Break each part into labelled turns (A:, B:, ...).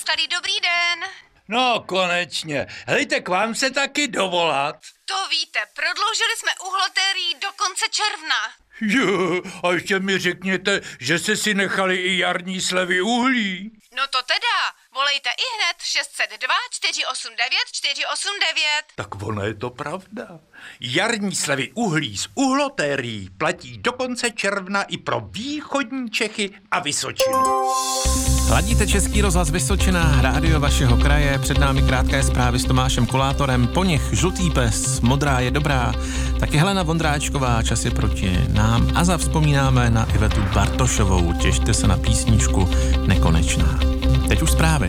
A: Dostali dobrý den.
B: No, konečně. Helejte, k vám se taky dovolat.
A: To víte, prodloužili jsme uhlotérií do konce června.
B: Jo, a ještě mi řekněte, že jste si nechali i jarní slevy uhlí.
A: No to teda, volejte ihned 602 489 489.
B: Tak ono je to pravda. Jarní slevy uhlí z uhlotérií platí do konce června i pro východní Čechy a Vysočinu.
C: Hladíte Český rozhlas Vysočina, rádio vašeho kraje, před námi krátké zprávy s Tomášem Kolátorem, po nich Žlutý pes, Modrá je dobrá, taky Helena Vondráčková, Čas je proti nám a zavzpomínáme na Ivetu Bartošovou, těšte se na písničku Nekonečná. Teď už zprávy.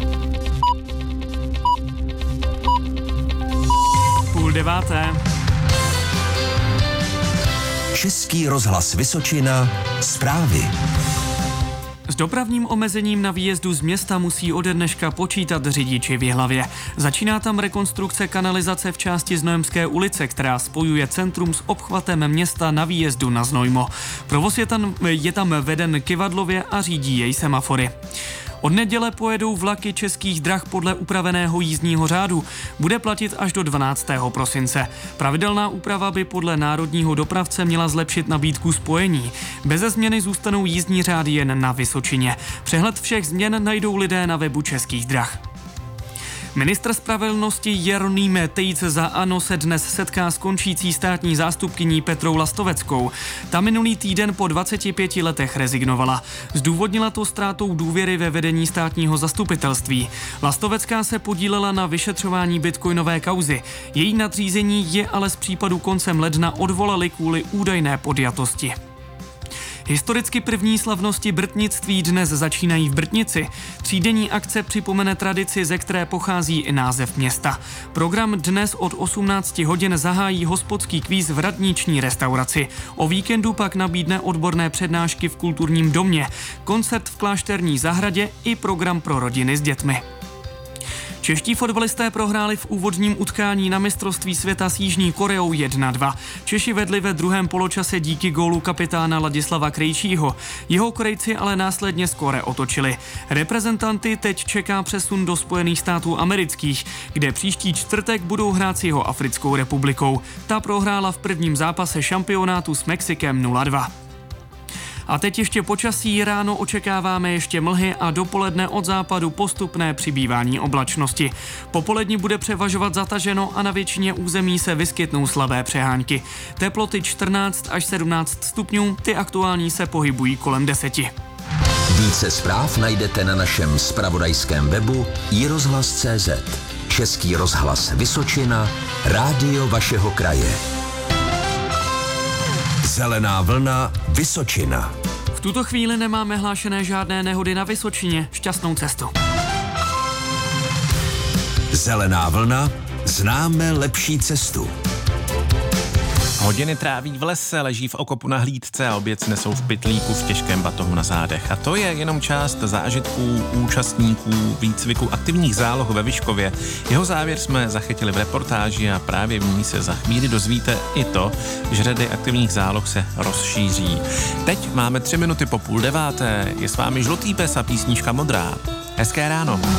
D: 8:30.
E: Český rozhlas Vysočina, zprávy.
D: S dopravním omezením na výjezdu z města musí ode dneška počítat řidiči v Jihlavě. Začíná tam rekonstrukce kanalizace v části Znojemské ulice, která spojuje centrum s obchvatem města na výjezdu na Znojmo. Provoz je tam veden kyvadlově a řídí jej semafory. Od neděle pojedou vlaky Českých drah podle upraveného jízdního řádu. Bude platit až do 12. prosince. Pravidelná úprava by podle národního dopravce měla zlepšit nabídku spojení. Beze změny zůstanou jízdní řády jen na Vysočině. Přehled všech změn najdou lidé na webu Českých drah. Ministr spravedlnosti Jeroným Tejc za ANO se dnes setká s končící státní zástupkyní Petrou Lastoveckou. Ta minulý týden po 25 letech rezignovala. Zdůvodnila to ztrátou důvěry ve vedení státního zastupitelství. Lastovecká se podílela na vyšetřování bitcoinové kauzy. Její nadřízení je ale z případu koncem ledna odvolali kvůli údajné podjatosti. Historicky první slavnosti brtnictví dnes začínají v Brtnici. Třídenní akce připomene tradici, ze které pochází i název města. Program dnes od 18 hodin zahájí hospodský kvíz v radniční restauraci. O víkendu pak nabídne odborné přednášky v kulturním domě, koncert v klášterní zahradě i program pro rodiny s dětmi. Čeští fotbalisté prohráli v úvodním utkání na mistrovství světa s Jižní Koreou 1-2. Češi vedli ve druhém poločase díky gólu kapitána Ladislava Krejčího. Jeho Korejci ale následně skóre otočili. Reprezentanty teď čeká přesun do Spojených států amerických, kde příští čtvrtek budou hrát s Jihoafrickou republikou. Ta prohrála v prvním zápase šampionátu s Mexikem 0-2. A teď ještě počasí, ráno očekáváme ještě mlhy a dopoledne od západu postupné přibývání oblačnosti. Popolední bude převažovat zataženo a na většině území se vyskytnou slabé přehánky. Teploty 14 až 17 stupňů, ty aktuální se pohybují kolem 10.
E: Více zpráv najdete na našem zpravodajském webu iRozhlas.cz. Český rozhlas Vysočina, rádio vašeho kraje. Zelená vlna Vysočina.
D: V tuto chvíli nemáme hlášené žádné nehody na Vysočině. Šťastnou cestu.
E: Zelená vlna, známe lepší cestu.
C: Hodiny tráví v lese, leží v okopu na hlídce a oběd nesou v pytlíku v těžkém batohu na zádech. A to je jenom část zážitků účastníků výcviku aktivních záloh ve Vyškově. Jeho závěr jsme zachytili v reportáži a právě v ní se za chvíli dozvíte i to, že řady aktivních záloh se rozšíří. Teď máme 3 minuty po 8:30. Je s vámi Žlutý pes a písnička Modrá. Hezké ráno.